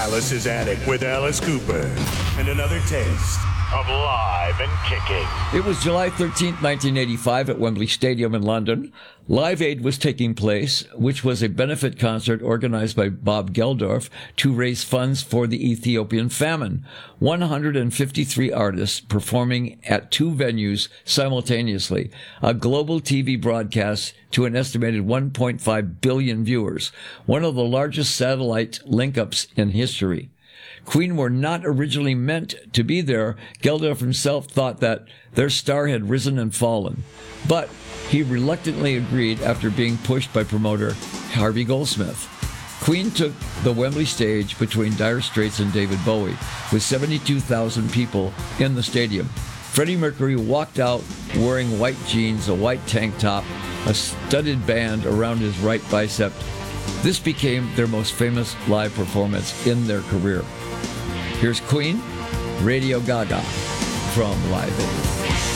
Alice's Attic with Alice Cooper. And another taste of Live and Kicking. It was July 13th, 1985 at Wembley Stadium in London. Live Aid was taking place, which was a benefit concert organized by Bob Geldorf to raise funds for the Ethiopian famine. 153 artists performing at two venues simultaneously. A global TV broadcast to an estimated 1.5 billion viewers. One of the largest satellite link-ups in history. Queen were not originally meant to be there. Geldorf himself thought that their star had risen and fallen. But he reluctantly agreed after being pushed by promoter Harvey Goldsmith. Queen took the Wembley stage between Dire Straits and David Bowie, with 72,000 people in the stadium. Freddie Mercury walked out wearing white jeans, a white tank top, a studded band around his right bicep. This became their most famous live performance in their career. Here's Queen, Radio Gaga from Live Aid.